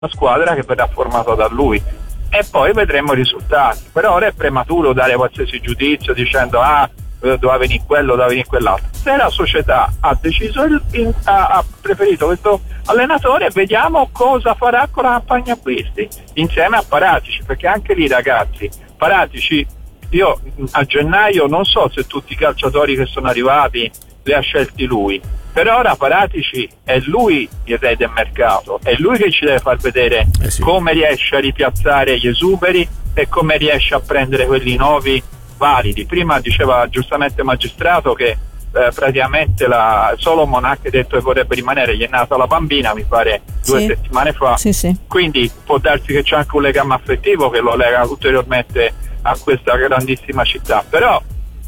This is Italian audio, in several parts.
squadra che verrà formata da lui e poi vedremo i risultati. Per ora è prematuro dare qualsiasi giudizio dicendo doveva venire quello, doveva venire quell'altro. Se la società ha deciso ha preferito questo allenatore, vediamo cosa farà con la campagna acquisti insieme a Paratici, perché anche lì, ragazzi, Paratici, io a gennaio non so se tutti i calciatori che sono arrivati li ha scelti lui. Per ora Paratici è lui il re del mercato, è lui che ci deve far vedere come riesce a ripiazzare gli esuberi e come riesce a prendere quelli nuovi validi. Prima diceva giustamente Magistrato che praticamente solo Monac ha detto che vorrebbe rimanere, gli è nata la bambina mi pare 2 settimane fa, quindi può darsi che c'è anche un legame affettivo che lo lega ulteriormente a questa grandissima città, però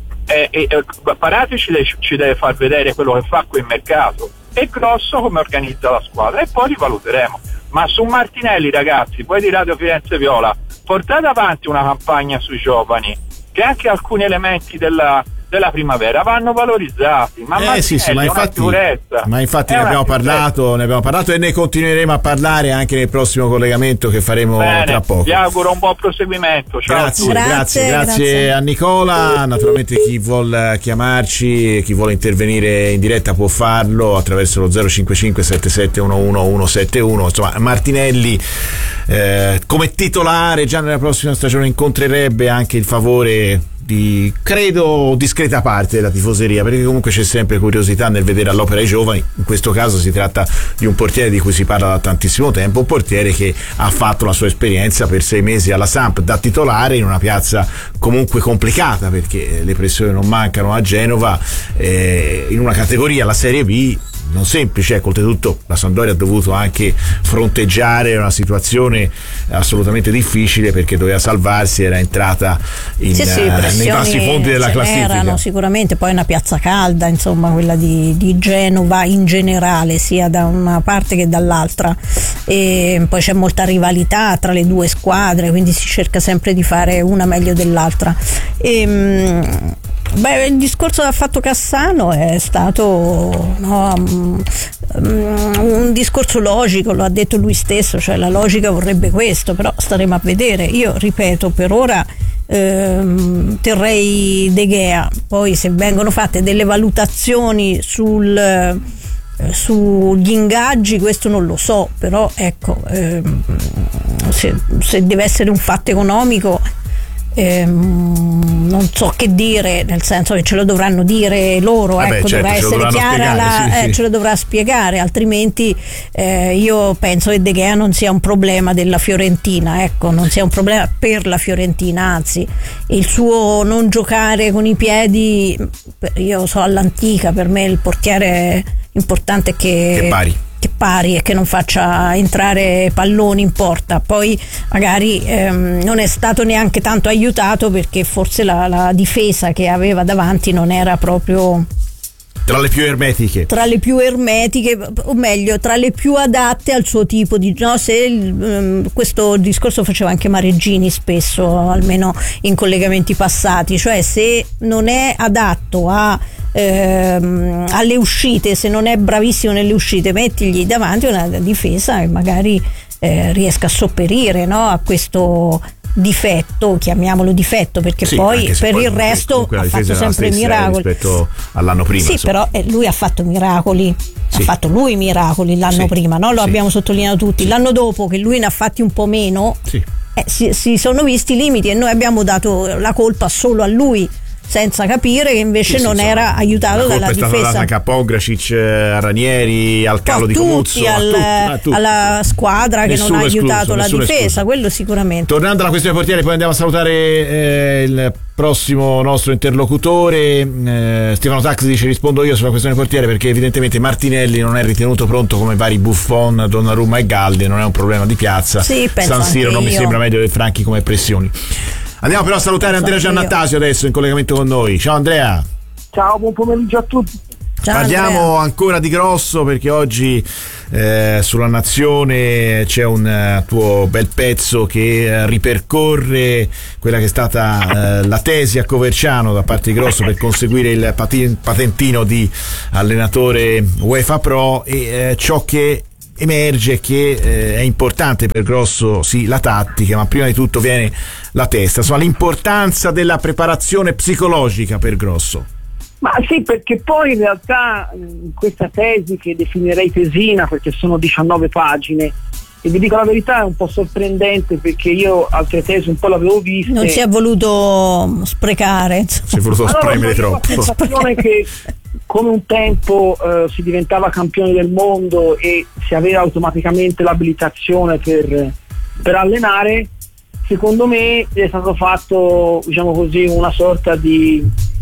Paratici ci deve far vedere quello che fa qui in mercato e Grosso come organizza la squadra e poi rivaluteremo. Ma su Martinelli, ragazzi, voi di Radio Firenze Viola, portate avanti una campagna sui giovani, che anche alcuni elementi della primavera vanno valorizzati, ma ma infatti ne abbiamo parlato e ne continueremo a parlare anche nel prossimo collegamento che faremo tra poco. Vi auguro un buon proseguimento. Ciao. Grazie a Nicola. Naturalmente chi vuol chiamarci, chi vuole intervenire in diretta può farlo attraverso lo 055 7711 171. Insomma, Martinelli come titolare già nella prossima stagione incontrerebbe anche il favore di, credo, discreta parte della tifoseria, perché comunque c'è sempre curiosità nel vedere all'opera i giovani. In questo caso si tratta di un portiere di cui si parla da tantissimo tempo, un portiere che ha fatto la sua esperienza per 6 mesi alla Samp da titolare in una piazza comunque complicata, perché le pressioni non mancano a Genova, in una categoria, la Serie B, non semplice. Oltretutto la Sampdoria ha dovuto anche fronteggiare una situazione assolutamente difficile, perché doveva salvarsi, era entrata nei bassi fondi della classifica. Erano sicuramente, poi una piazza calda, insomma, quella di Genova in generale, sia da una parte che dall'altra, e poi c'è molta rivalità tra le due squadre, quindi si cerca sempre di fare una meglio dell'altra. Il discorso che ha fatto Cassano è stato un discorso logico, lo ha detto lui stesso, cioè la logica vorrebbe questo, però staremo a vedere. Io ripeto, per ora terrei De Gea, poi se vengono fatte delle valutazioni sugli ingaggi questo non lo so, però ecco, se deve essere un fatto economico, non so che dire, nel senso che ce lo dovranno dire loro, dovrà essere chiara, ce lo dovrà spiegare, altrimenti io penso che De Gea non sia un problema della Fiorentina, non sia un problema per la Fiorentina, anzi il suo non giocare con i piedi, io so all'antica, per me il portiere importante è che pari e che non faccia entrare palloni in porta. Poi magari non è stato neanche tanto aiutato, perché forse la difesa che aveva davanti non era proprio tra le più ermetiche, o meglio tra le più adatte al suo tipo di questo discorso faceva anche Mareggini spesso, almeno in collegamenti passati, cioè se non è adatto alle uscite, se non è bravissimo nelle uscite, mettigli davanti una difesa che magari riesca a sopperire, a questo difetto, chiamiamolo difetto, perché poi per il resto ha fatto sempre miracoli rispetto all'anno prima. Sì, però lui ha fatto miracoli. Ha fatto lui miracoli l'anno prima, no? Lo abbiamo sottolineato tutti. L'anno dopo, che lui ne ha fatti un po' meno, si sono visti i limiti e noi abbiamo dato la colpa solo a lui, senza capire che invece non era aiutato dalla difesa. È stata data a Pogracic, a Ranieri, al calo di Comuzzo, alla squadra che non ha aiutato la difesa, quello sicuramente. Tornando alla questione portiere, poi andiamo a salutare il prossimo nostro interlocutore. Stefano Tax dice: rispondo io sulla questione portiere, perché evidentemente Martinelli non è ritenuto pronto come vari Buffon, Donnarumma e Galli, non è un problema di piazza. San Siro non mi sembra meglio del Franchi come pressioni. Andiamo però a salutare Andrea Giannattasio adesso in collegamento con noi. Ciao Andrea. Ciao, buon pomeriggio a tutti. Ciao, parliamo Andrea. ancora di Grosso, perché oggi sulla Nazione c'è un tuo bel pezzo che ripercorre quella che è stata la tesi a Coverciano da parte di Grosso per conseguire il patentino di allenatore UEFA Pro, e ciò che emerge che è importante per Grosso sì la tattica, ma prima di tutto viene la testa, insomma l'importanza della preparazione psicologica per Grosso. Ma sì, perché poi in realtà in questa tesi, che definirei tesina perché sono 19 pagine, e vi dico la verità è un po' sorprendente, perché io altre tesi un po' l'avevo viste. Non si è voluto sprecare, si è voluto spremere troppo. La sensazione che come un tempo si diventava campioni del mondo e si aveva automaticamente l'abilitazione per allenare, secondo me è stato fatto, diciamo così, una sorta di,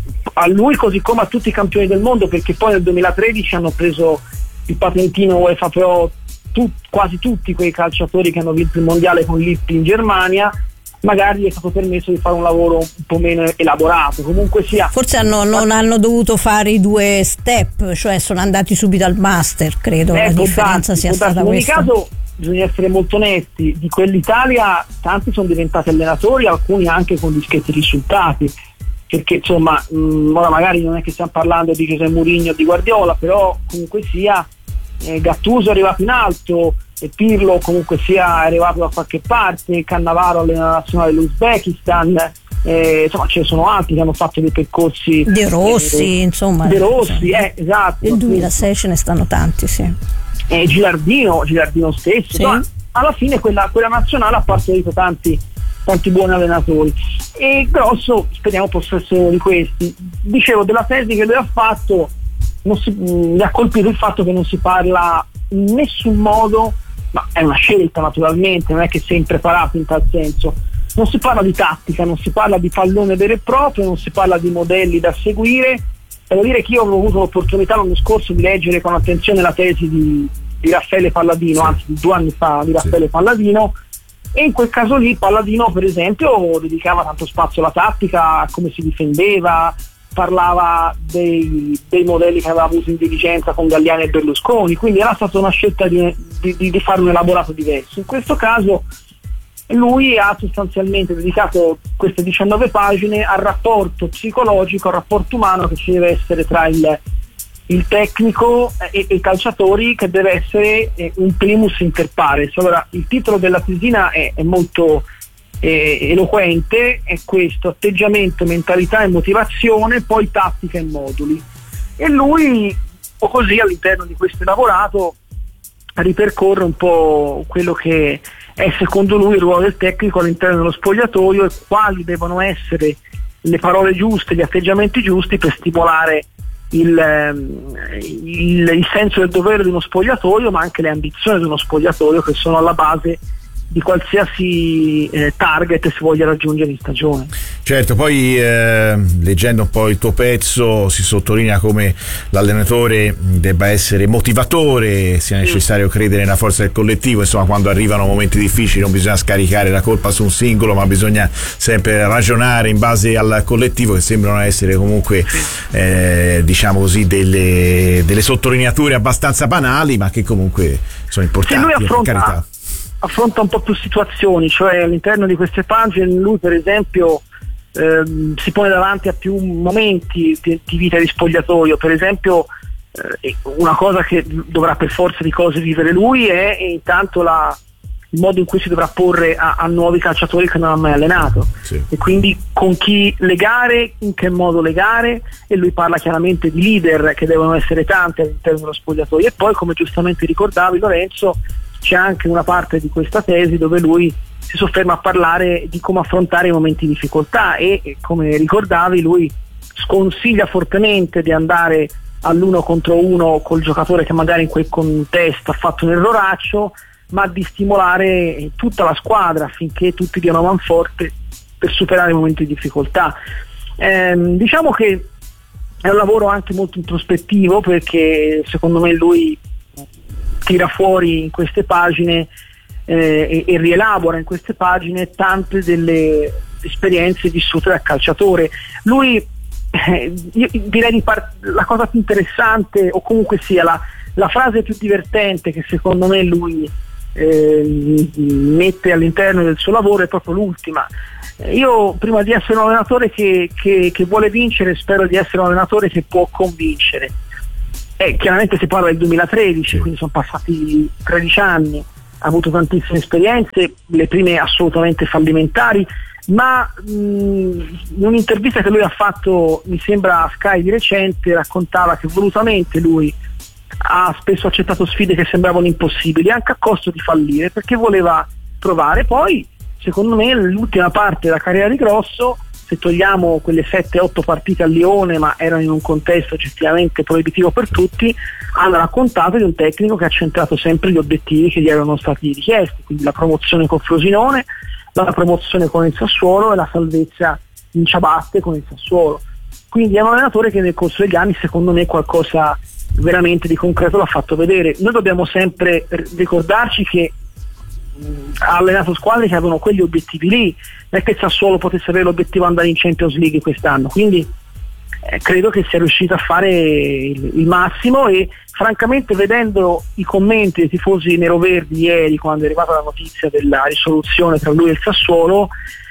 a lui così come a tutti i campioni del mondo, perché poi nel 2013 hanno preso il patentino UEFA Pro quasi tutti quei calciatori che hanno vinto il mondiale con l'Ippi in Germania. Magari è stato permesso di fare un lavoro un po' meno elaborato, comunque sia. Forse non hanno dovuto fare i 2 step, cioè sono andati subito al master, credo la differenza sia stata questa. In ogni caso bisogna essere molto onesti, di quell'Italia tanti sono diventati allenatori, alcuni anche con discreti risultati, perché insomma ora magari non è che stiamo parlando di José Mourinho o di Guardiola, però comunque sia Gattuso è arrivato in alto, e Pirlo comunque sia arrivato da qualche parte, Cannavaro alla nazionale dell'Uzbekistan, insomma ce ne sono altri che hanno fatto dei percorsi. De Rossi, insomma. De Rossi, esatto. Nel 2006 ce ne stanno tanti, sì. Gilardino stesso, sì. No, alla fine quella nazionale ha partorito tanti buoni allenatori, e Grosso speriamo possa essere uno di questi. Dicevo, della tesi che lui ha fatto mi ha colpito il fatto che non si parla in nessun modo, ma è una scelta naturalmente, non è che sei impreparato in tal senso, non si parla di tattica, non si parla di pallone vero e proprio, non si parla di modelli da seguire. Devo dire che io avevo avuto l'opportunità l'anno scorso di leggere con attenzione la tesi di Raffaele Palladino, anzi di 2 anni fa, di Raffaele Palladino, e in quel caso lì Palladino per esempio dedicava tanto spazio alla tattica, a come si difendeva, parlava dei modelli che aveva avuto in dirigenza con Galliani e Berlusconi, quindi era stata una scelta di fare un elaborato diverso. In questo caso lui ha sostanzialmente dedicato queste 19 pagine al rapporto psicologico, al rapporto umano che ci deve essere tra il tecnico e i calciatori, che deve essere un primus inter pares. Allora, il titolo della tesina è molto eloquente, è questo: atteggiamento, mentalità e motivazione, poi tattica e moduli. E lui, o così, all'interno di questo elaborato ripercorre un po' quello che è secondo lui il ruolo del tecnico all'interno dello spogliatoio, e quali devono essere le parole giuste, gli atteggiamenti giusti per stimolare il senso del dovere di uno spogliatoio, ma anche le ambizioni di uno spogliatoio, che sono alla base di qualsiasi target si voglia raggiungere in stagione. Certo, poi leggendo un po' il tuo pezzo si sottolinea come l'allenatore debba essere motivatore, sia necessario credere nella forza del collettivo, insomma quando arrivano momenti difficili non bisogna scaricare la colpa su un singolo, ma bisogna sempre ragionare in base al collettivo, che sembrano essere comunque diciamo così delle sottolineature abbastanza banali, ma che comunque sono importanti, per carità. Affronta un po' più situazioni, cioè all'interno di queste pagine lui per esempio si pone davanti a più momenti di vita di spogliatoio. Per esempio una cosa che dovrà per forza di cose vivere lui è intanto il modo in cui si dovrà porre a nuovi calciatori che non ha mai allenato, sì. E quindi con chi legare, in che modo legare, e lui parla chiaramente di leader che devono essere tanti all'interno dello spogliatoio. E poi, come giustamente ricordavi Lorenzo, c'è anche una parte di questa tesi dove lui si sofferma a parlare di come affrontare i momenti di difficoltà, e come ricordavi lui sconsiglia fortemente di andare all'1 contro 1 col giocatore che magari in quel contesto ha fatto un erroraccio, ma di stimolare tutta la squadra affinché tutti diano manforte per superare i momenti di difficoltà. Diciamo che è un lavoro anche molto introspettivo, perché secondo me lui tira fuori in queste pagine e rielabora in queste pagine tante delle esperienze vissute da calciatore. Lui io direi la cosa più interessante, o comunque sia la frase più divertente che secondo me lui mette all'interno del suo lavoro, è proprio l'ultima: io prima di essere un allenatore che vuole vincere, spero di essere un allenatore che può convincere. chiaramente si parla del 2013, quindi sono passati 13 anni, ha avuto tantissime esperienze, le prime assolutamente fallimentari, ma in un'intervista che lui ha fatto, mi sembra a Sky di recente, raccontava che volutamente lui ha spesso accettato sfide che sembravano impossibili, anche a costo di fallire, perché voleva provare. Poi secondo me l'ultima parte della carriera di Grosso, se togliamo quelle 7-8 partite a Lione, ma erano in un contesto oggettivamente proibitivo per tutti, hanno raccontato di un tecnico che ha centrato sempre gli obiettivi che gli erano stati richiesti, quindi la promozione con Frosinone, la promozione con il Sassuolo e la salvezza in ciabatte con il Sassuolo. Quindi è un allenatore che nel corso degli anni secondo me qualcosa veramente di concreto l'ha fatto vedere. Noi dobbiamo sempre ricordarci che ha allenato squadre che avevano quegli obiettivi lì, non è che il Sassuolo potesse avere l'obiettivo di andare in Champions League quest'anno, quindi credo che sia riuscito a fare il massimo, e francamente vedendo i commenti dei tifosi neroverdi ieri quando è arrivata la notizia della risoluzione tra lui e il Sassuolo,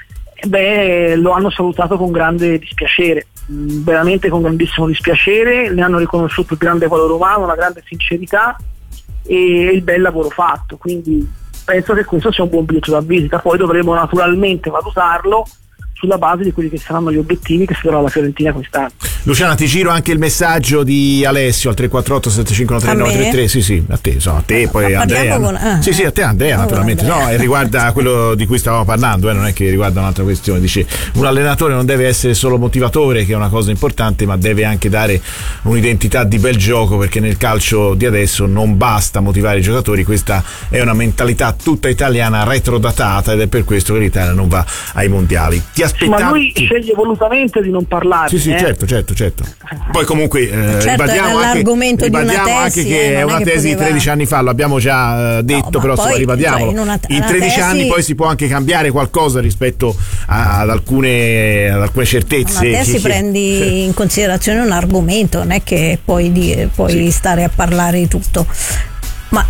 lo hanno salutato con grande dispiacere, veramente con grandissimo dispiacere, ne hanno riconosciuto il grande valore umano, la grande sincerità e il bel lavoro fatto, quindi penso che questo sia un buon biglietto da visita. Poi dovremo naturalmente valutarlo sulla base di quelli che saranno gli obiettivi che si darà la Fiorentina quest'anno. Luciana, ti giro anche il messaggio di Alessio al 348 7513 933. Sì, a te, insomma, a te, poi Andrea. Sì, a te Andrea, naturalmente. Andrea. No, e riguarda quello di cui stavamo parlando, non è che riguarda un'altra questione. Dice, un allenatore non deve essere solo motivatore, che è una cosa importante, ma deve anche dare un'identità di bel gioco, perché nel calcio di adesso non basta motivare i giocatori, questa è una mentalità tutta italiana retrodatata, ed è per questo che l'Italia non va ai mondiali. Ti ma lui sceglie volutamente di non parlare. Sì, certo. Poi comunque ribadiamo anche che è una tesi di 13 anni fa, lo abbiamo già detto, però insomma ribadiamolo. In 13 anni poi si può anche cambiare qualcosa rispetto ad alcune certezze. Una tesi prendi in considerazione un argomento, non è che puoi stare a parlare di tutto. Ma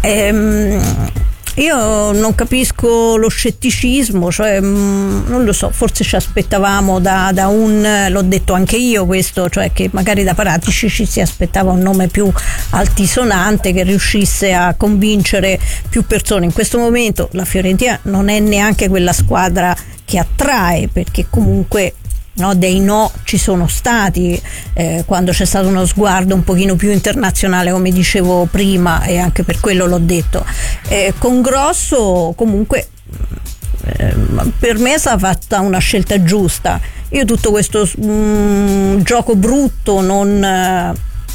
io non capisco lo scetticismo, cioè non lo so, forse ci aspettavamo l'ho detto anche io questo, cioè che magari da Paratici ci si aspettava un nome più altisonante che riuscisse a convincere più persone. In questo momento la Fiorentina non è neanche quella squadra che attrae, perché comunque dei no ci sono stati quando c'è stato uno sguardo un pochino più internazionale, come dicevo prima, e anche per quello l'ho detto. Con Grosso comunque per me è stata fatta una scelta giusta. Io tutto questo gioco brutto non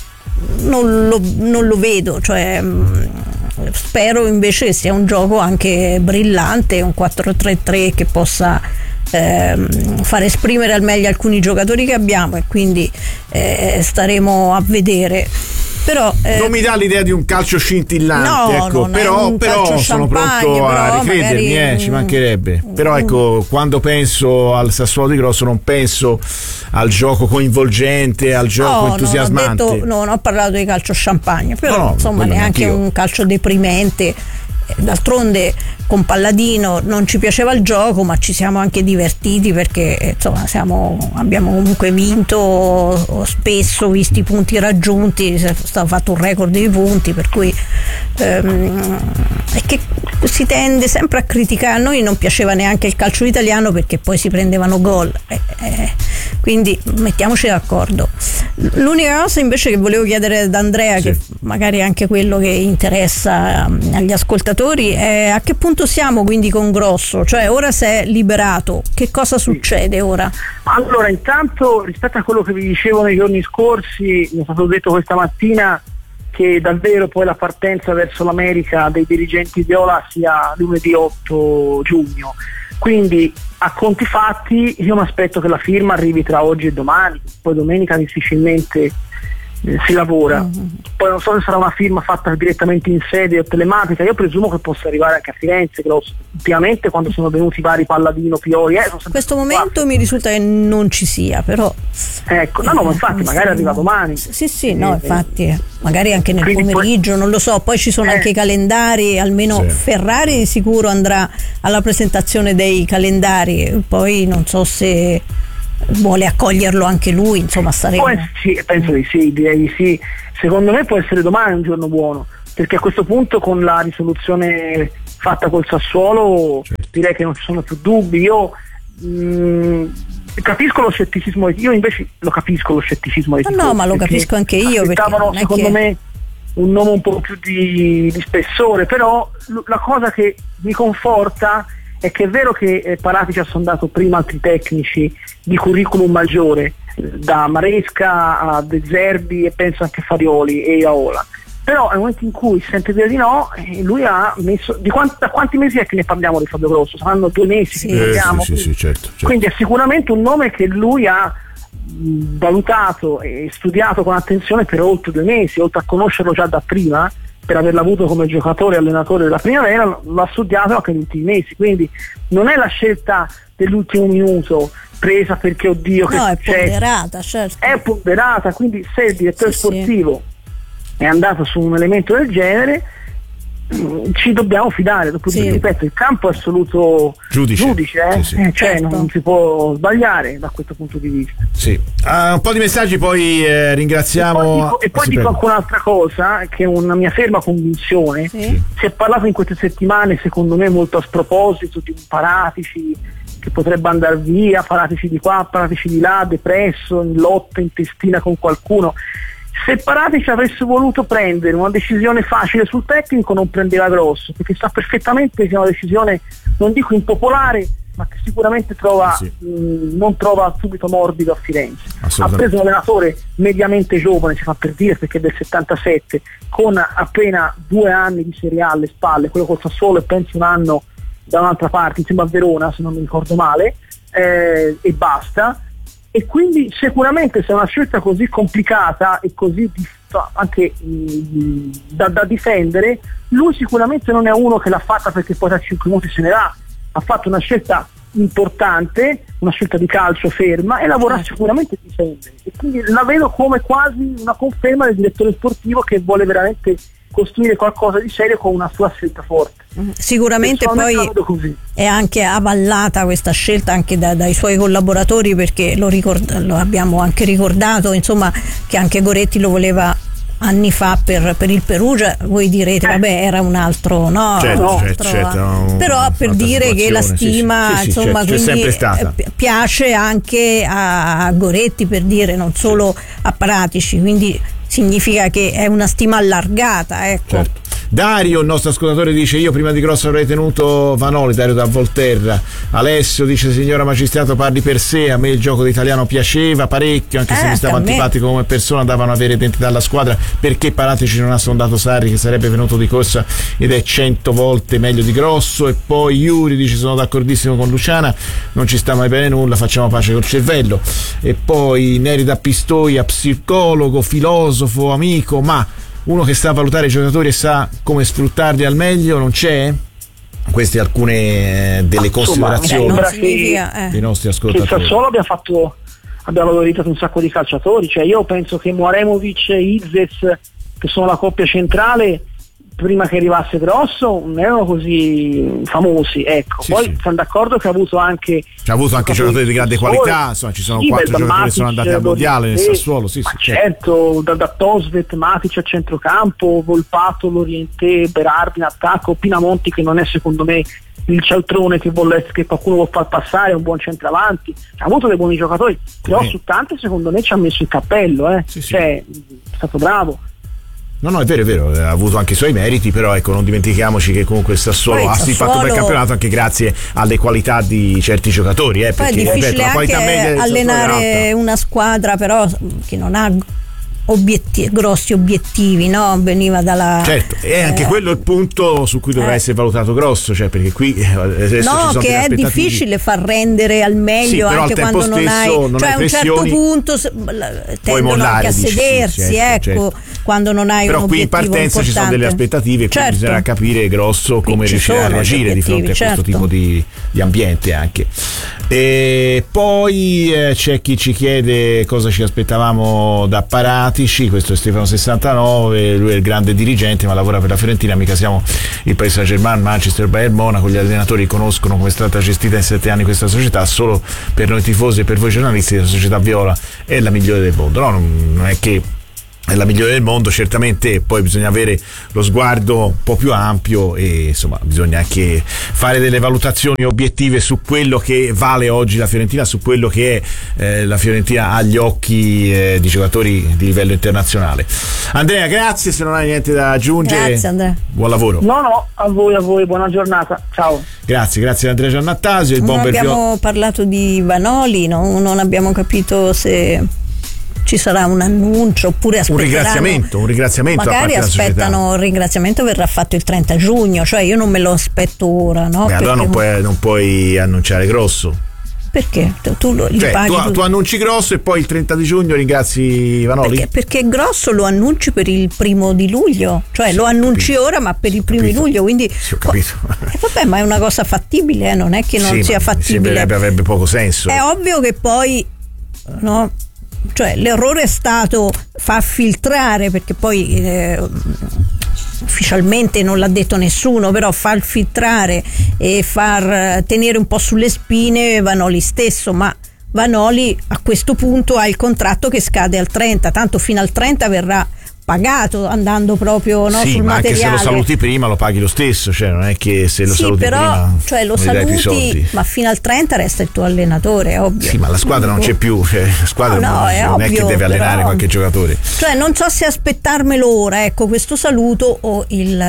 lo vedo, cioè spero invece che sia un gioco anche brillante, un 4-3-3 che possa far esprimere al meglio alcuni giocatori che abbiamo, e quindi staremo a vedere. Però non mi dà l'idea di un calcio scintillante, però sono pronto a ricredermi, magari, ci mancherebbe. Però ecco, quando penso al Sassuolo di Grosso non penso al gioco coinvolgente, al gioco entusiasmante. Non ho parlato di calcio champagne, però insomma neanche un calcio deprimente. D'altronde con Palladino non ci piaceva il gioco, ma ci siamo anche divertiti, perché insomma abbiamo comunque vinto spesso, visti i punti raggiunti, è stato fatto un record di punti, per cui è che si tende sempre a criticare. A noi non piaceva neanche il calcio italiano perché poi si prendevano gol, quindi mettiamoci d'accordo. L'unica cosa invece che volevo chiedere ad Andrea, che magari è anche quello che interessa agli ascoltatori, è a che punto siamo quindi con Grosso? Cioè ora si è liberato, che cosa succede ora? Allora, intanto rispetto a quello che vi dicevo nei giorni scorsi, mi è stato detto questa mattina che davvero poi la partenza verso l'America dei dirigenti Viola sia lunedì 8 giugno, quindi a conti fatti io mi aspetto che la firma arrivi tra oggi e domani, poi domenica difficilmente si lavora. Poi non so se sarà una firma fatta direttamente in sede o telematica, io presumo che possa arrivare anche a Firenze, che ultimamente quando sono venuti vari Palladino, Pioli in questo momento mi risulta che non ci sia, però ecco, ma infatti magari arriva domani. Infatti magari anche nel pomeriggio, non lo so. Poi ci sono anche i calendari, almeno Ferrari di sicuro andrà alla presentazione dei calendari, poi non so se vuole accoglierlo anche lui, insomma staremo. Sì, penso di sì, direi di sì. Secondo me può essere domani un giorno buono, perché a questo punto con la risoluzione fatta col Sassuolo direi che non ci sono più dubbi. Io capisco lo scetticismo, io invece lo capisco lo scetticismo no, ma lo capisco anche io, perché secondo me un nome un po' più di spessore, però la cosa che mi conforta è che è vero che Paratici ha sondato prima altri tecnici di curriculum maggiore, da Maresca a De Zerbi e penso anche Farioli e Iaola, però nel momento in cui si sente dire di no, lui ha messo da quanti mesi è che ne parliamo di Fabio Grosso? Saranno 2 mesi che ne parliamo, certo. Quindi è sicuramente un nome che lui ha valutato e studiato con attenzione per oltre 2 mesi, oltre a conoscerlo già da prima, per averlo avuto come giocatore e allenatore della primavera, l'ha studiato anche negli ultimi mesi, quindi non è la scelta dell'ultimo minuto presa perché oddio che è ponderata, certo. È ponderata, quindi se il direttore sportivo è andato su un elemento del genere ci dobbiamo fidare, dopodiché ripeto, il campo è assoluto giudice certo. Non si può sbagliare da questo punto di vista. Un po' di messaggi, poi ringraziamo e poi dico anche un'altra cosa che è una mia ferma convinzione. Si è parlato in queste settimane, secondo me molto a sproposito, di un Paratici che potrebbe andare via, Paratici di qua, Paratici di là, depresso, in lotta intestina con qualcuno. Se Paratici avesse voluto prendere una decisione facile sul tecnico non prendeva Grosso, perché sa perfettamente che è una decisione, non dico impopolare, ma che sicuramente non trova subito morbido a Firenze. Ha preso un allenatore mediamente giovane, si fa per dire, perché è del 77, con appena 2 anni di Serie A alle spalle, quello col Sassuolo e penso 1 anno da un'altra parte, insieme a Verona se non mi ricordo male, e basta. E quindi sicuramente se è una scelta così complicata e così anche da difendere, lui sicuramente non è uno che l'ha fatta perché poi tra 5 minuti se ne va, ha fatto una scelta importante, una scelta di calcio ferma e lavora sicuramente a difendere, e quindi la vedo come quasi una conferma del direttore sportivo che vuole veramente costruire qualcosa di serio con una sua scelta forte. Sicuramente poi è anche avallata questa scelta anche dai suoi collaboratori, perché lo abbiamo anche ricordato, insomma, che anche Goretti lo voleva anni fa per il Perugia. Voi direte vabbè, era un altro, no? Certo, però per dire che la stima insomma c'è sempre stata. Piace anche a Goretti, per dire, non solo a Paratici, quindi significa che è una stima allargata, ecco. Certo. Dario, il nostro ascoltatore, dice: io prima di Grosso avrei tenuto Vanoli. Dario da Volterra. Alessio dice: signora magistrato, parli per sé, a me il gioco d'italiano piaceva parecchio, anche se mi stava antipatico come persona, davano avere identità alla squadra. Perché Paratici non ha sondato Sarri, che sarebbe venuto di corsa ed è 100 volte meglio di Grosso? E poi Iuri dice: sono d'accordissimo con Luciana, non ci sta mai bene nulla, facciamo pace col cervello. E poi Neri da Pistoia, psicologo, filosofo, amico, ma uno che sa valutare i giocatori e sa come sfruttarli al meglio non c'è? Queste alcune delle considerazioni dei nostri ascoltatori. Il Sassuolo abbia valorizzato un sacco di calciatori, cioè io penso che Moremovic e Izes, che sono la coppia centrale, prima che arrivasse Grosso non erano così famosi, ecco. Poi sono d'accordo che ha avuto anche giocatori di grande qualità, insomma ci sono 4 giocatori che sono andati al mondiale nel Sassuolo, certo, da Tosvet, Matic a centrocampo, Volpato, Lorientè, Berardi in attacco, Pinamonti che non è secondo me il cialtrone che qualcuno vuol far passare, un buon centravanti, ha avuto dei buoni giocatori, però su tante secondo me ci ha messo il cappello, cioè è stato bravo. No, è vero, ha avuto anche i suoi meriti, però ecco, non dimentichiamoci che comunque il Sassuolo ha fatto un bel campionato anche grazie alle qualità di certi giocatori. Poi è difficile anche allenare una squadra però che non ha grossi obiettivi, no? Veniva dalla e anche quello è il punto su cui dovrà essere valutato Grosso, cioè perché qui che è difficile far rendere al meglio anche quando non hai, cioè a un certo punto tendono anche a sedersi, ecco. quando non hai però un qui in obiettivo partenza importante. Ci sono delle aspettative e certo. bisognerà capire Grosso come riuscirà a reagire di fronte a questo tipo di ambiente anche. E poi c'è chi ci chiede cosa ci aspettavamo da Paratici. Questo è Stefano 69, lui è il grande dirigente ma lavora per la Fiorentina, mica siamo il Paris Saint-Germain, Manchester, Bayern Monaco, gli allenatori conoscono come è stata gestita in 7 anni questa società, solo per noi tifosi e per voi giornalisti la società viola è la migliore del mondo. No, non è che è la migliore del mondo, certamente poi bisogna avere lo sguardo un po' più ampio e insomma bisogna anche fare delle valutazioni obiettive su quello che vale oggi la Fiorentina, su quello che è la Fiorentina agli occhi di giocatori di livello internazionale. Andrea, grazie, se non hai niente da aggiungere. Grazie Andrea. Buon lavoro. No, a voi, buona giornata, ciao. Grazie ad Andrea Giannattasio. Non abbiamo parlato di Vanoli, non abbiamo capito se ci sarà un annuncio oppure aspetteranno un ringraziamento magari aspettano il ringraziamento verrà fatto il 30 giugno, cioè io non me lo aspetto ora, no? Allora non puoi annunciare Grosso. Perché? Tu annunci Grosso e poi il 30 di giugno ringrazi Vanoli? Perché Grosso lo annunci per il 1 di luglio, cioè lo annunci ora ma per il 1 di luglio, quindi sì, ho capito. Vabbè, ma è una cosa fattibile, non è che non sia fattibile. Avrebbe poco senso. È ovvio che poi no, cioè l'errore è stato far filtrare, perché poi ufficialmente non l'ha detto nessuno, però far filtrare e far tenere un po' sulle spine Vanoli stesso, ma Vanoli a questo punto ha il contratto che scade al 30, tanto fino al 30 verrà pagato andando proprio sul ma materiale. Anche se lo saluti prima lo paghi lo stesso, cioè non è che se lo saluti prima lo saluti, ma fino al 30 resta il tuo allenatore, è ovvio. Sì, ma la squadra non c'è più, la squadra non è che deve allenare qualche giocatore. Cioè non so se aspettarmelo ora, ecco, questo saluto o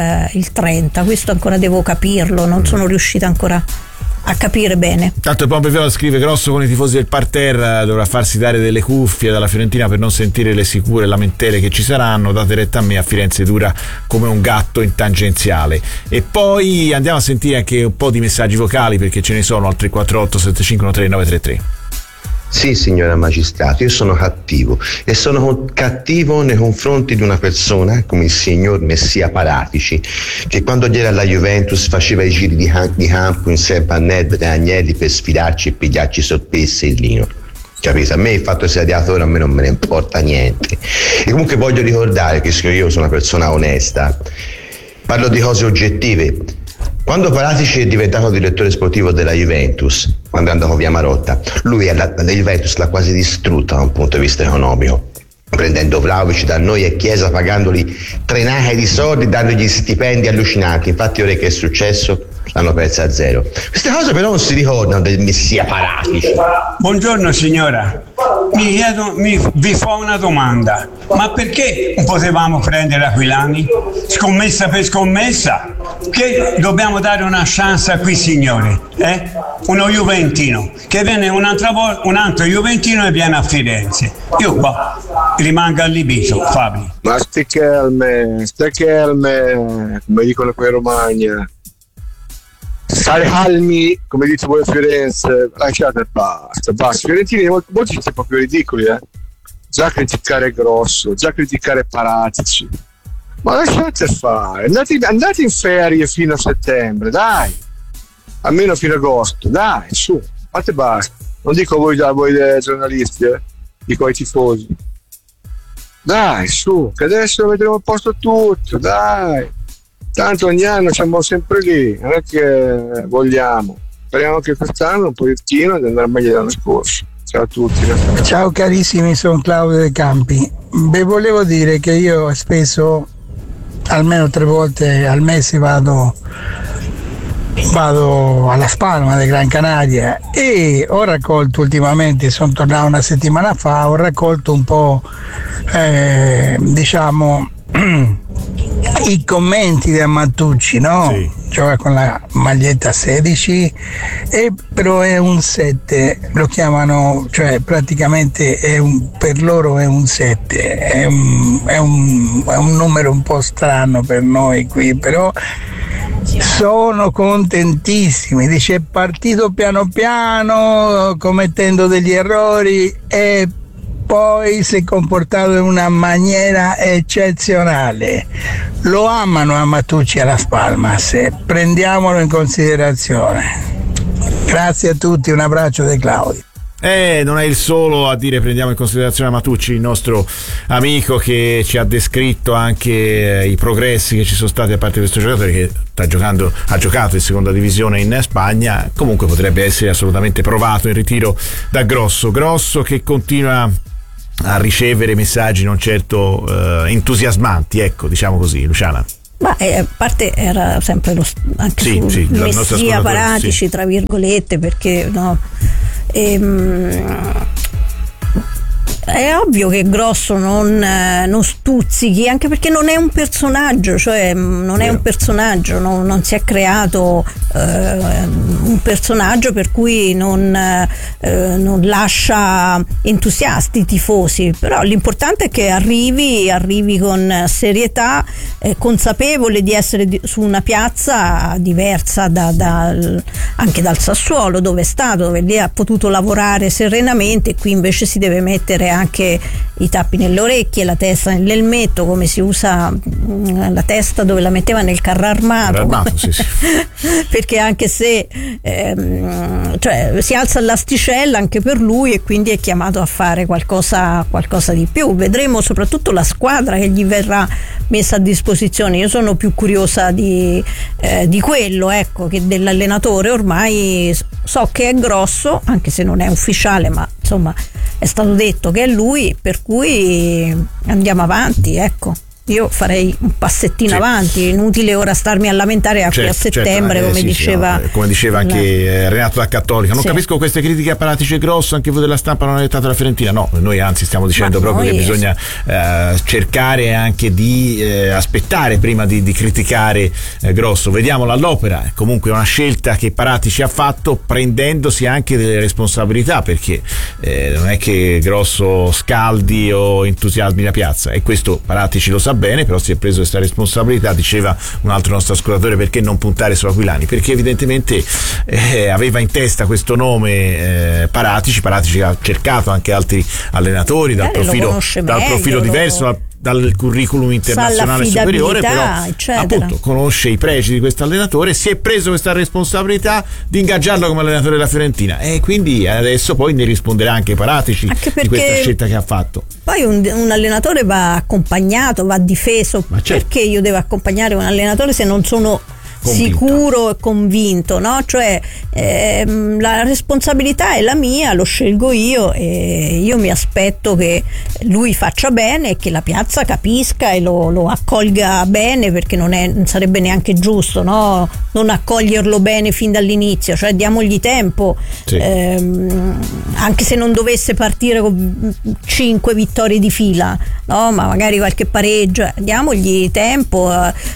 il 30, questo ancora devo capirlo, non sono riuscita ancora a capire bene. Tanto il Pompe Viola scrive: Grosso con i tifosi del parterre dovrà farsi dare delle cuffie dalla Fiorentina per non sentire le sicure lamentele che ci saranno. Date retta a me, a Firenze dura come un gatto in tangenziale. E poi andiamo a sentire anche un po' di messaggi vocali, perché ce ne sono al 348 7513 933. Sì, signora magistrato, io sono cattivo e sono cattivo nei confronti di una persona come il signor Messia Paratici, che quando gli era alla Juventus faceva i giri di campo insieme a Nedved e Agnelli per sfidarci e pigliarci sorprese il lino. Capito? A me il fatto che sia radiatore a me non me ne importa niente. E comunque voglio ricordare che io sono una persona onesta, parlo di cose oggettive. Quando Paratici è diventato direttore sportivo della Juventus, quando è andato via Marotta, lui la Juventus l'ha quasi distrutta da un punto di vista economico, prendendo Vlahovic da noi e Chiesa, pagandoli trenache di soldi, dandogli stipendi allucinanti. Infatti ora che è successo? L'hanno persa a 0. Queste cose però non si ricordano del Messia Paratici. Buongiorno signora, vi fa una domanda: ma perché non potevamo prendere Aquilani? Scommessa per scommessa? Che dobbiamo dare una chance a qui signore, uno Juventino che viene un altro Juventino e viene a Firenze. Io qua rimango allibito, Fabio. Ma stai calme, come dicono qui in Romagna. Stare calmi, come dite voi a Firenze, lasciate e basta. Fiorentini molti siete proprio ridicoli, già criticare Grosso, già criticare Paratici, ma lasciate fare, andate in ferie fino a settembre, dai, almeno fino a agosto, dai, su, fate basta. Non dico voi giornalisti, dico ai tifosi, dai, su, che adesso vedremo a posto tutto, dai. Tanto ogni anno siamo sempre lì, non è che vogliamo. Speriamo che quest'anno un pochettino andrà meglio dell'anno scorso. Ciao a tutti. Ciao carissimi, sono Claudio De Campi. Volevo dire che io spesso, almeno 3 volte al mese, vado alla Spalma delle Gran Canaria e ho raccolto ultimamente, sono tornato una settimana fa, ho raccolto un po' i commenti di Amattucci, no? Sì. Gioca con la maglietta 16 e però è un 7, lo chiamano, cioè praticamente per loro è un 7, è un numero un po' strano per noi qui, però sono contentissimi. Dice è partito piano piano commettendo degli errori e poi si è comportato in una maniera eccezionale. Lo amano a Matucci alla Spalmas, prendiamolo in considerazione. Grazie a tutti, un abbraccio da Claudio. Non è il solo a dire prendiamo in considerazione Matucci, il nostro amico che ci ha descritto anche i progressi che ci sono stati da parte di questo giocatore che ha giocato in seconda divisione in Spagna. Comunque potrebbe essere assolutamente provato in ritiro da Grosso che continua a ricevere messaggi non certo entusiasmanti, ecco, diciamo così. Luciana. Ma a parte era sempre anche Messia Paratici, sì, tra virgolette, perché no, è ovvio che Grosso non stuzzichi, anche perché non è un personaggio, cioè non è un personaggio, non si è creato un personaggio per cui non lascia entusiasti i tifosi, però l'importante è che arrivi con serietà, consapevole di essere su una piazza diversa anche dal Sassuolo, dove è stato, dove lì ha potuto lavorare serenamente, e qui invece si deve mettere anche i tappi nelle orecchie, la testa nell'elmetto, come si usa la testa dove la metteva nel carro armato, sì. perché anche se cioè, si alza l'asticella anche per lui, e quindi è chiamato a fare qualcosa di più. Vedremo soprattutto la squadra che gli verrà messa a disposizione. Io sono più curiosa di quello, ecco, che dell'allenatore. Ormai so che è Grosso, anche se non è ufficiale, ma insomma è stato detto che è lui, per cui andiamo avanti, ecco. Io farei un passettino avanti, inutile ora starmi a lamentare a settembre, come diceva come diceva anche Renato da Cattolica. Non capisco queste critiche a Paratici e Grosso, anche voi della stampa non avete dato la Fiorentina. No, noi anzi stiamo dicendo proprio che bisogna cercare anche di aspettare prima di criticare Grosso. Vediamola all'opera. Comunque è una scelta che Paratici ha fatto prendendosi anche delle responsabilità, perché non è che Grosso scaldi o entusiasmi la piazza, e questo Paratici lo sa bene, però si è preso questa responsabilità. Diceva un altro nostro ascoltatore: perché non puntare su Aquilani? Perché evidentemente aveva in testa questo nome Paratici ha cercato anche altri allenatori dal profilo diverso, dal curriculum internazionale superiore, però appunto conosce i pregi di questo allenatore, si è preso questa responsabilità di ingaggiarlo come allenatore della Fiorentina, e quindi adesso poi ne risponderà anche Paratici di questa scelta che ha fatto. Poi un allenatore va accompagnato, va difeso. Perché io devo accompagnare un allenatore se non sono sicuro e convinto, no? Cioè la responsabilità è la mia, lo scelgo io, e io mi aspetto che lui faccia bene e che la piazza capisca e lo accolga bene, perché non sarebbe neanche giusto, no? Non accoglierlo bene fin dall'inizio, cioè diamogli tempo, anche se non dovesse partire con 5 vittorie di fila, no? Ma magari qualche pareggio, diamogli tempo,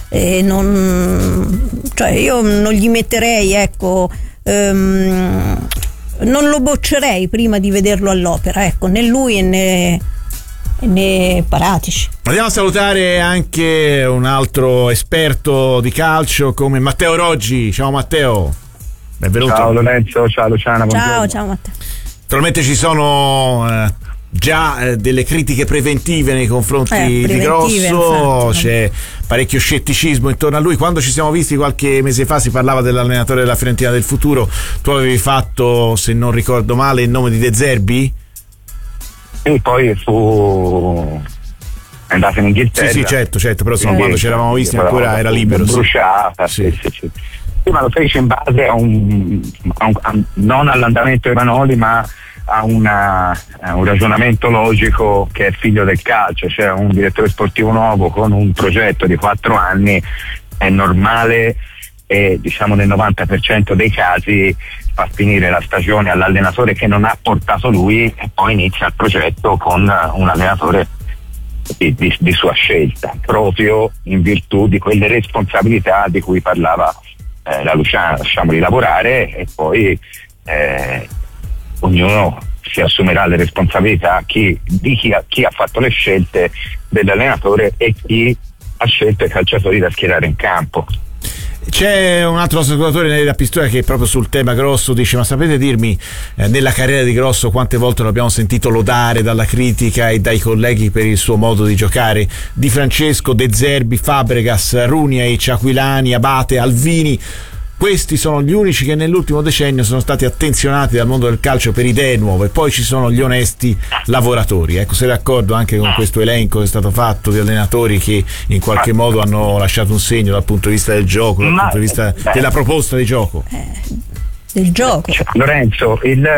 cioè io non gli metterei, ecco, non lo boccerei prima di vederlo all'opera, ecco, né lui né Paratici. Andiamo a salutare anche un altro esperto di calcio come Matteo Roggi. Ciao Matteo, benvenuto. Ciao Lorenzo, ciao Luciana. Ciao Matteo. Naturalmente ci sono già delle critiche preventive nei confronti di Grosso, infatti, c'è parecchio scetticismo intorno a lui. Quando ci siamo visti qualche mese fa si parlava dell'allenatore della Fiorentina del futuro. Tu avevi fatto, se non ricordo male, il nome di De Zerbi? E poi fu andato in Inghilterra. Sì, certo, però quando ci eravamo visti ancora era libero. Bruciata, sì. Sì, ma lo fece in base a non all'andamento di Manoli, ma a un ragionamento logico che è figlio del calcio, cioè un direttore sportivo nuovo con un progetto di 4 anni è normale, e diciamo nel 90% dei casi fa finire la stagione all'allenatore che non ha portato lui, e poi inizia il progetto con un allenatore di sua scelta, proprio in virtù di quelle responsabilità di cui parlava la Luciana. Lasciamoli lavorare e poi ognuno si assumerà le responsabilità, chi ha fatto le scelte dell'allenatore e chi ha scelto i calciatori da schierare in campo. C'è un altro ascoltatore da Pistoia che proprio sul tema Grosso dice: ma sapete dirmi nella carriera di Grosso quante volte lo abbiamo sentito lodare dalla critica e dai colleghi per il suo modo di giocare? Di Francesco, De Zerbi, Fabregas, Runiaic, Aquilani, Abate, Alvini. Questi sono gli unici che nell'ultimo decennio sono stati attenzionati dal mondo del calcio per idee nuove. Poi ci sono gli onesti lavoratori. Ecco, sei d'accordo anche con questo elenco che è stato fatto di allenatori che in qualche modo hanno lasciato un segno dal punto di vista del gioco, dal punto di vista della proposta di gioco? Del gioco. Lorenzo,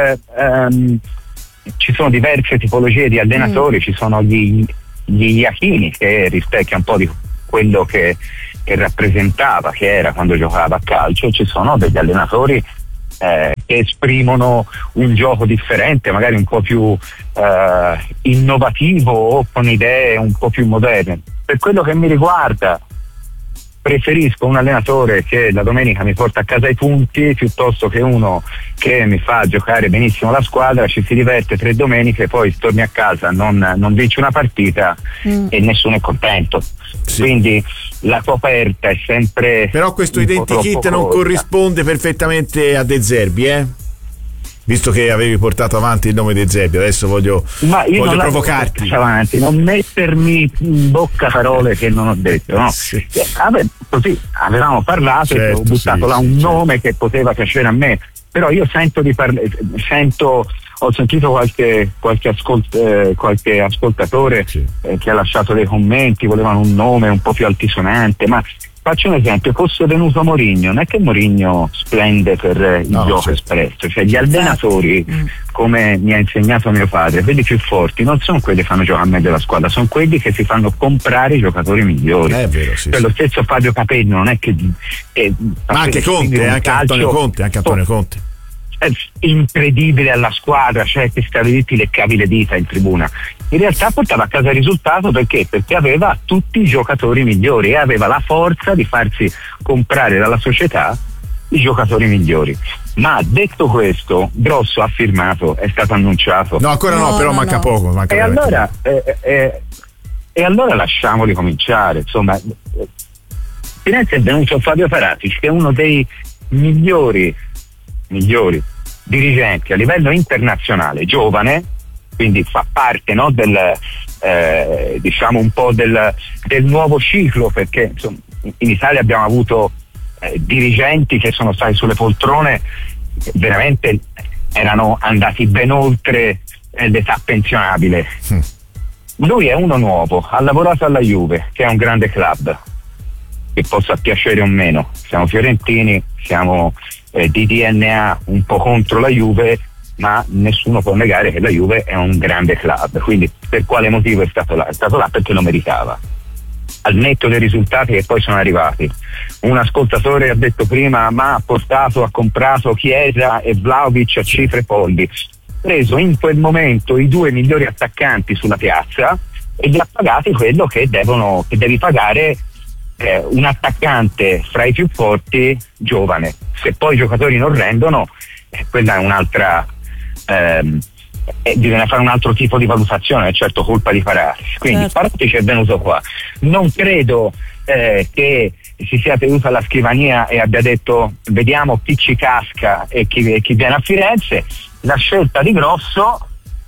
ci sono diverse tipologie di allenatori, ci sono gli Iachini, che rispecchia un po' di quello che rappresentava, che era quando giocava a calcio, e ci sono degli allenatori che esprimono un gioco differente, magari un po' più innovativo o con idee un po' più moderne. Per quello che mi riguarda, preferisco un allenatore che la domenica mi porta a casa i punti piuttosto che uno che mi fa giocare benissimo la squadra, ci si diverte 3 domeniche, poi torni a casa, non vinci una partita e nessuno è contento. Sì. Quindi la coperta è sempre. Però questo identikit non corrisponde perfettamente a De Zerbi, visto che avevi portato avanti il nome De Zerbi, adesso voglio provocarti. Avanti, non mettermi in bocca parole che non ho detto, no? Sì. Così avevamo parlato, certo, e ho buttato là un nome che poteva piacere a me, però io ho sentito qualche ascoltatore che ha lasciato dei commenti, volevano un nome un po' più altisonante, ma faccio un esempio: fosse venuto Mourinho, non è che Mourinho splende per il gioco espresso, cioè gli allenatori, come mi ha insegnato mio padre, quelli più forti non sono quelli che fanno giocare meglio la squadra, sono quelli che si fanno comprare i giocatori migliori. È vero, sì, lo stesso Fabio Capello, non è che ma anche Conte, anche Antonio Conte è incredibile alla squadra, cioè che stavi ti leccavi le dita in tribuna. In realtà portava a casa il risultato perché aveva tutti i giocatori migliori e aveva la forza di farsi comprare dalla società i giocatori migliori. Ma detto questo, Grosso ha firmato, è stato annunciato. No, ancora no, però manca poco. E allora lasciamoli cominciare. Insomma, Firenze è venuto Fabio Paratici, che è uno dei migliori dirigenti a livello internazionale, giovane, quindi fa parte, no, diciamo un po' del nuovo ciclo, perché insomma, in Italia abbiamo avuto dirigenti che sono stati sulle poltrone, veramente erano andati ben oltre l'età pensionabile. Lui è uno nuovo, ha lavorato alla Juve, che è un grande club, che possa piacere o meno. Siamo fiorentini, siamo di DNA un po' contro la Juve, ma nessuno può negare che la Juve è un grande club, quindi per quale motivo è stato là? È stato là perché lo meritava, al netto dei risultati che poi sono arrivati. Un ascoltatore ha detto prima: ma ha comprato Chiesa e Vlahovic a cifre folli, preso in quel momento i 2 migliori attaccanti sulla piazza e li ha pagati quello che devi pagare un attaccante fra i più forti giovane. Se poi i giocatori non rendono, quella è un'altra, bisogna fare un altro tipo di valutazione, è certo colpa di Paratici. Quindi Paratici è venuto qua, non credo che si sia tenuto alla scrivania e abbia detto vediamo chi ci casca e chi viene a Firenze. La scelta di Grosso,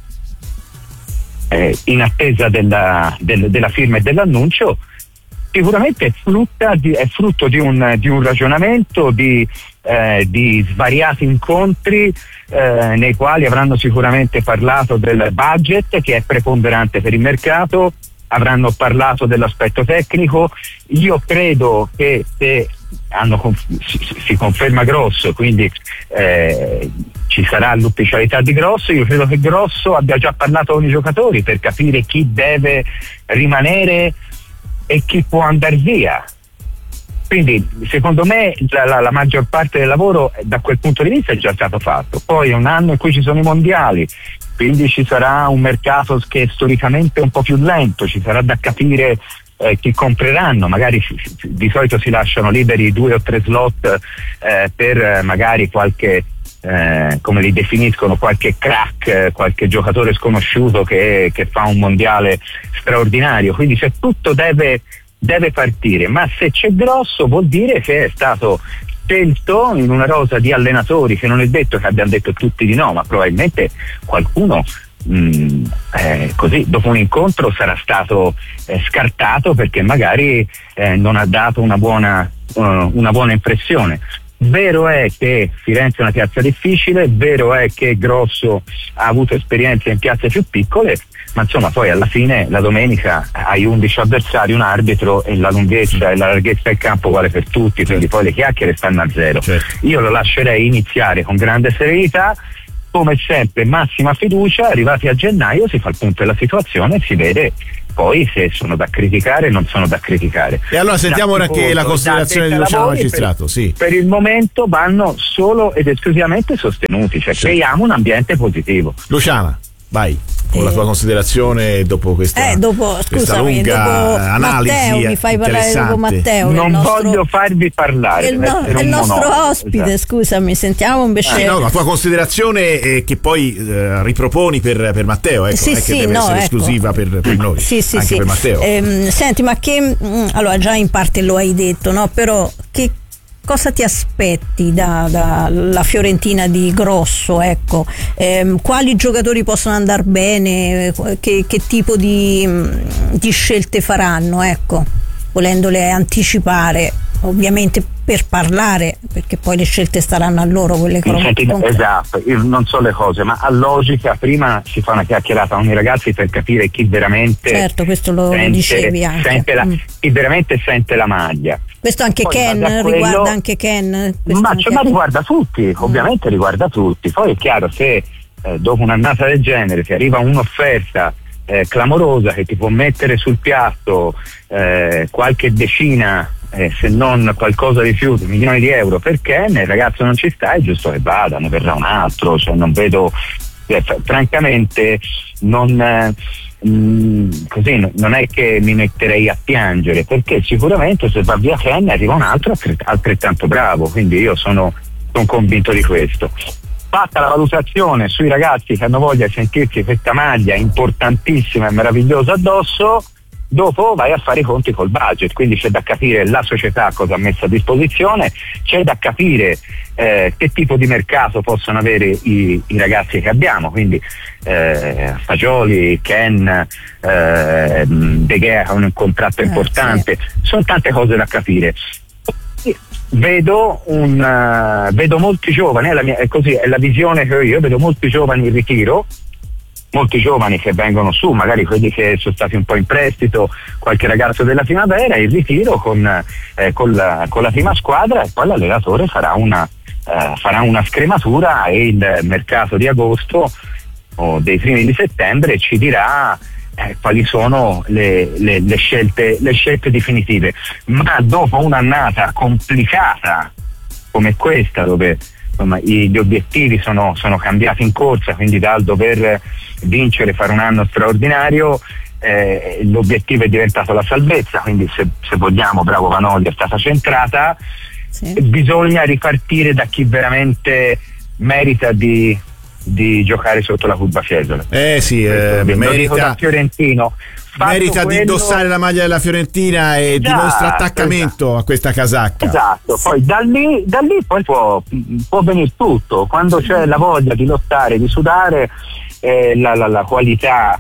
in attesa della firma e dell'annuncio, sicuramente è frutto di un ragionamento, di svariati incontri nei quali avranno sicuramente parlato del budget, che è preponderante per il mercato, avranno parlato dell'aspetto tecnico. Io credo che se si conferma Grosso, quindi ci sarà l'ufficialità di Grosso, io credo che Grosso abbia già parlato con i giocatori per capire chi deve rimanere e chi può andare via. Quindi secondo me la maggior parte del lavoro da quel punto di vista è già stato fatto. Poi è un anno in cui ci sono i mondiali, quindi ci sarà un mercato che è storicamente un po' più lento, ci sarà da capire chi compreranno, magari di solito si lasciano liberi 2 o 3 slot per magari qualche come li definiscono, qualche crack, qualche giocatore sconosciuto che fa un mondiale straordinario. Quindi se tutto deve deve partire, ma se c'è Grosso vuol dire che è stato scelto in una rosa di allenatori, che non è detto che abbiano detto tutti di no, ma probabilmente qualcuno così dopo un incontro sarà stato scartato perché magari non ha dato una buona impressione. Vero è che Firenze è una piazza difficile, vero è che Grosso ha avuto esperienze in piazze più piccole, ma insomma poi alla fine la domenica hai 11 avversari, un arbitro, e la lunghezza e la larghezza del campo vale per tutti, quindi poi le chiacchiere stanno a zero. Certo. Io lo lascerei iniziare con grande serenità, come sempre massima fiducia, arrivati a gennaio si fa il punto della situazione e si vede poi se sono da criticare o non sono da criticare. E allora sentiamo ora che la considerazione di Luciano Magistrato. Per il momento vanno solo ed esclusivamente sostenuti, cioè creiamo un ambiente positivo. Luciana, vai con la tua considerazione dopo questa lunga analisi. Matteo, mi fai parlare dopo Matteo. Non voglio farvi parlare. È il nostro ospite, esatto. Scusami, sentiamo invece. La tua considerazione che poi riproponi per Matteo, ecco, non è che deve essere esclusiva per noi, anche per Matteo. Senti, ma che allora già in parte lo hai detto, no? Però che cosa ti aspetti dalla Fiorentina di Grosso, ecco? Quali giocatori possono andare bene, che tipo di scelte faranno, ecco, volendole anticipare, ovviamente per parlare, perché poi le scelte staranno a loro, quelle esatto, io non so le cose, ma a logica prima si fa una chiacchierata con i ragazzi per capire chi veramente questo lo dicevi anche. Chi veramente sente la maglia. Questo anche poi Ken, riguarda anche Ken. Ma riguarda tutti, ovviamente riguarda tutti. Poi è chiaro, se dopo un'annata del genere ti arriva un'offerta clamorosa che ti può mettere sul piatto qualche decina, se non qualcosa di più, di milioni di euro, perché il ragazzo non ci sta, è giusto che vada, ne verrà un altro, cioè non vedo, francamente così non è che mi metterei a piangere, perché sicuramente se va via Ken arriva un altro altrettanto bravo, quindi io sono convinto di questo. Fatta la valutazione sui ragazzi che hanno voglia di sentirsi questa maglia importantissima e meravigliosa addosso, dopo vai a fare i conti col budget, quindi c'è da capire la società cosa ha messo a disposizione, c'è da capire che tipo di mercato possono avere i ragazzi che abbiamo, quindi Fagioli, Ken, De Gea con un contratto importante, sono tante cose da capire. Vedo molti giovani, è la visione che ho io, vedo molti giovani in ritiro, molti giovani che vengono su, magari quelli che sono stati un po' in prestito, qualche ragazzo della primavera, in ritiro con la prima squadra, e poi l'allenatore farà una scrematura e il mercato di agosto o dei primi di settembre ci dirà quali sono le scelte definitive. Ma dopo un'annata complicata come questa, dove insomma gli obiettivi sono cambiati in corsa, quindi dal dover vincere, fare un anno straordinario, l'obiettivo è diventato la salvezza, quindi se vogliamo, bravo Vanoli, è stata centrata, bisogna ripartire da chi veramente merita di giocare sotto la curva Fiesole. Merita Fiorentino. Merita di indossare la maglia della Fiorentina e dimostra attaccamento a questa casacca. Esatto, poi da lì poi può venire tutto, quando c'è la voglia di lottare, di sudare, la qualità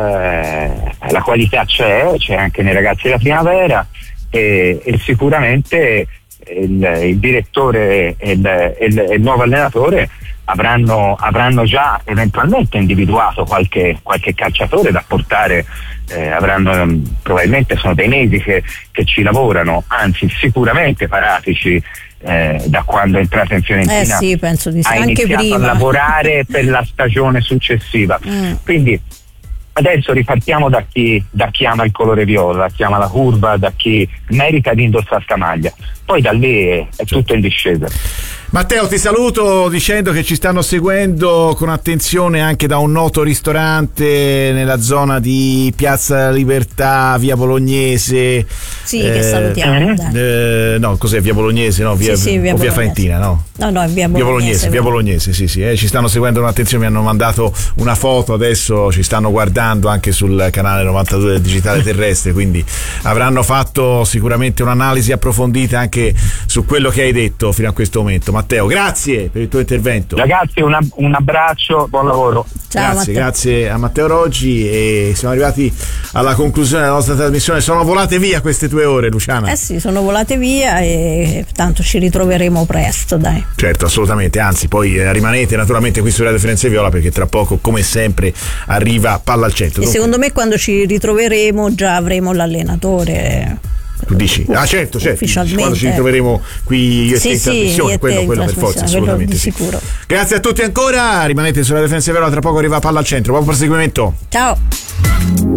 c'è anche nei ragazzi della primavera, e sicuramente il direttore e il nuovo allenatore avranno già eventualmente individuato qualche calciatore da portare, probabilmente sono dei mesi che ci lavorano, anzi sicuramente Paratici da quando è entrato in Fiorentina penso di sì, ha anche iniziato prima a lavorare per la stagione successiva. Quindi adesso ripartiamo da chi ama il colore viola, da chi ama la curva, da chi merita di indossare sta maglia, poi da lì è tutto in discesa. Matteo, ti saluto dicendo che ci stanno seguendo con attenzione anche da un noto ristorante nella zona di Piazza Libertà, via Bolognese. Sì, che salutiamo. No, cos'è via Bolognese? No, via Faentina, no? No, è via Bolognese. Via Bolognese, sì. Ci stanno seguendo con attenzione, mi hanno mandato una foto, adesso ci stanno guardando anche sul canale 92 del Digitale Terrestre, quindi avranno fatto sicuramente un'analisi approfondita anche su quello che hai detto fino a questo momento. Matteo, grazie per il tuo intervento. Ragazzi, un abbraccio, buon lavoro. Ciao, grazie a Matteo Roggi, e siamo arrivati alla conclusione della nostra trasmissione. Sono volate via queste 2 ore, Luciana. Sì, sono volate via e tanto ci ritroveremo presto, dai. Certo, assolutamente, anzi poi rimanete naturalmente qui su Radio Firenze Viola, perché tra poco, come sempre, arriva Palla al Centro. E secondo me quando ci ritroveremo già avremo l'allenatore. Tu dici? Certo, ufficialmente. Quando ci ritroveremo qui io e te in trasmissione, quello per forza, assolutamente di sicuro. Grazie a tutti ancora, rimanete sulla Firenze Viola, tra poco arriva Palla al Centro, buon proseguimento. Ciao.